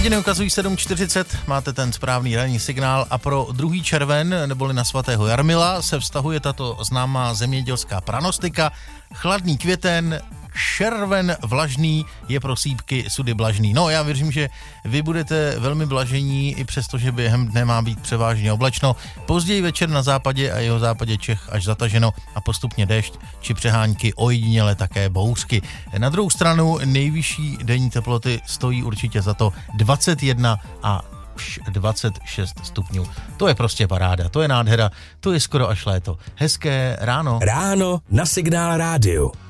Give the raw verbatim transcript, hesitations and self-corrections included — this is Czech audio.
Hodiny ukazují sedm čtyřicet, máte ten správný ranní signál a pro druhý červen, neboli na svatého Jarmila, se vztahuje tato známá zemědělská pranostika. Chladný květen, červen vlažný je pro sípky sudy blažný. No, já věřím, že vy budete velmi blažení, i přesto, že během dne má být převážně oblačno. Později večer na západě a jeho západě Čech až zataženo a postupně déšť či přehánky, ojediněle také bouřky. Na druhou stranu nejvyšší denní teploty stojí určitě za to dvacet jedna a dvacet šest stupňů. To je prostě paráda, to je nádhera, to je skoro až léto. Hezké ráno. Ráno na Signál rádiu.